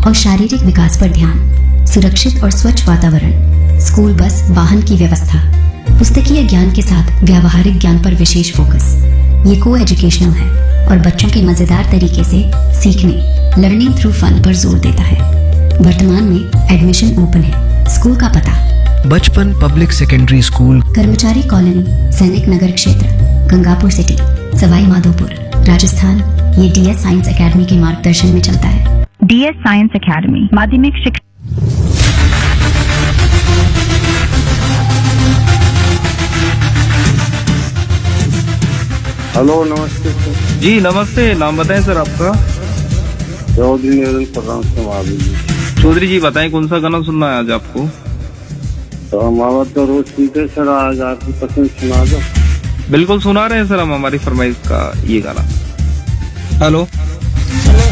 और शारीरिक विकास पर ध्यान, सुरक्षित और स्वच्छ वातावरण, स्कूल बस वाहन की व्यवस्था, पुस्तकीय ज्ञान के साथ व्यावहारिक ज्ञान पर विशेष फोकस। ये को एजुकेशनल है और बच्चों के मजेदार तरीके से सीखने, लर्निंग थ्रू फन पर जोर देता है। वर्तमान में एडमिशन ओपन है। स्कूल का पता: बचपन पब्लिक सेकेंडरी स्कूल, कर्मचारी कॉलोनी, सैनिक नगर क्षेत्र, गंगापुर सिटी, सवाई माधोपुर, राजस्थान। ये DS साइंस एकेडमी के मार्गदर्शन में चलता है। DS साइंस एकेडमी माध्यमिक शिक्षा। हेलो, नमस्ते सर। जी नमस्ते, नाम बताएं सर आपका। चौधरी निवेदन कर रहा हूँ। चौधरी जी बताएं कौन सा गाना सुनना है आज आपको। तो हम आवाज तो रोज सुनते सर, आज आपकी पसंद सुना दो। बिल्कुल सुना रहे हैं सर हम, हमारी फरमाइश का ये गाना। हेलो।